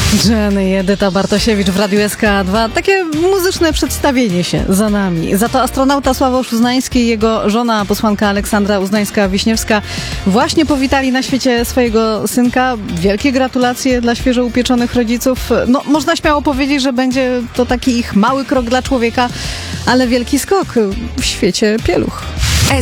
Jenny i Edyta Bartosiewicz w Radiu SK2. Takie muzyczne przedstawienie się za nami. Za to astronauta Sławosz Uznański i jego żona, posłanka Aleksandra Uznańska-Wiśniewska właśnie powitali na świecie swojego synka. Wielkie gratulacje dla świeżo upieczonych rodziców. No, można śmiało powiedzieć, że będzie to taki ich mały krok dla człowieka, ale wielki skok w świecie pieluch.